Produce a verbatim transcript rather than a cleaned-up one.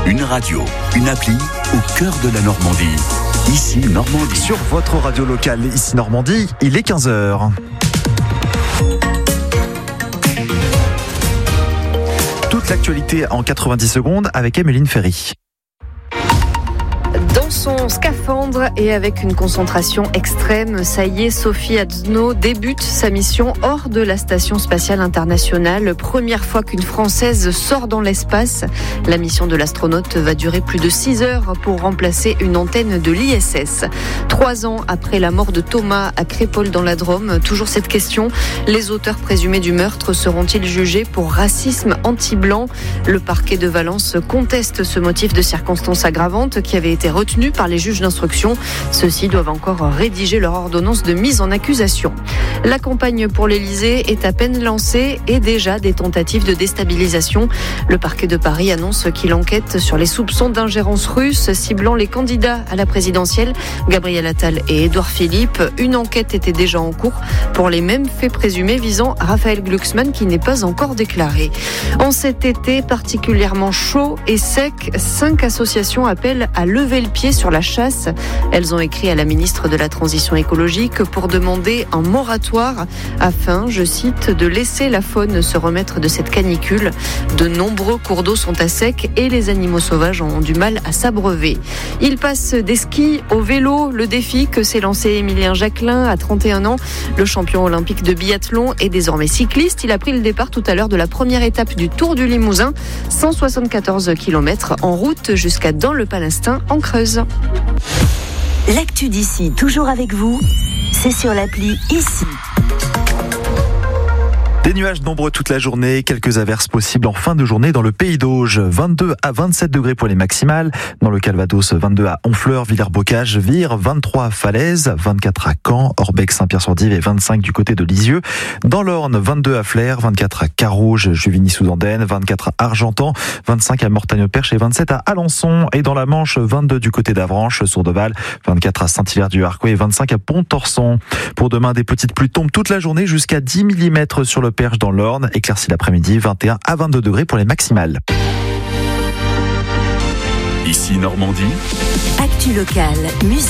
Une radio, une appli au cœur de la Normandie. Ici Normandie. Sur votre radio locale, ici Normandie, il est quinze heures. Toute l'actualité en quatre-vingt-dix secondes avec Emeline Ferry. Dans son scaphandre et avec une concentration extrême, ça y est, Sophie Adno débute sa mission hors de la Station Spatiale Internationale. Première fois qu'une Française sort dans l'espace. La mission de l'astronaute va durer plus de six heures pour remplacer une antenne de l'I S S. Trois ans après la mort de Thomas à Crépol dans la Drôme, toujours cette question. Les auteurs présumés du meurtre seront-ils jugés pour racisme anti-blanc ? Le parquet de Valence conteste ce motif de circonstance aggravante qui avait été retenus par les juges d'instruction. Ceux-ci doivent encore rédiger leur ordonnance de mise en accusation. La campagne pour l'Élysée est à peine lancée et déjà des tentatives de déstabilisation. Le parquet de Paris annonce qu'il enquête sur les soupçons d'ingérence russe ciblant les candidats à la présidentielle, Gabriel Attal et Édouard Philippe. Une enquête était déjà en cours pour les mêmes faits présumés visant Raphaël Glucksmann qui n'est pas encore déclaré. En cet été particulièrement chaud et sec, cinq associations appellent à lever le pied sur la chasse. Elles ont écrit à la ministre de la Transition écologique pour demander un moratoire afin, je cite, de laisser la faune se remettre de cette canicule. De nombreux cours d'eau sont à sec et les animaux sauvages ont du mal à s'abreuver. Il passe des skis au vélo. Le défi que s'est lancé Émilien Jacquelin à trente et un ans, le champion olympique de biathlon est désormais cycliste. Il a pris le départ tout à l'heure de la première étape du Tour du Limousin, cent soixante-quatorze kilomètres en route jusqu'à dans le Palestin en Creuse. L'actu d'ici, toujours avec vous, c'est sur l'appli Ici. Des nuages nombreux toute la journée, quelques averses possibles en fin de journée dans le Pays d'Auge. vingt-deux à vingt-sept degrés pour les maximales. Dans le Calvados, vingt-deux à Honfleur, Villers-Bocage, Vire, vingt-trois à Falaise, vingt-quatre à Caen, Orbec, Saint-Pierre-sur-Dive et vingt-cinq du côté de Lisieux. Dans l'Orne, vingt-deux à Flers, vingt-quatre à Carouge, Juvigny-sous-Andenne, vingt-quatre à Argentan, vingt-cinq à Mortagne-Perche et vingt-sept à Alençon. Et dans la Manche, vingt-deux du côté d'Avranches, Sourdeval, vingt-quatre à Saint-Hilaire-du-Harcouët et vingt-cinq à Pont-Torçon. Pour demain, des petites pluies tombent toute la journée jusqu'à dix millimètres sur le Perche dans l'Orne, éclairci l'après-midi, vingt et un à vingt-deux degrés pour les maximales. Ici Normandie. Actu locale, musique.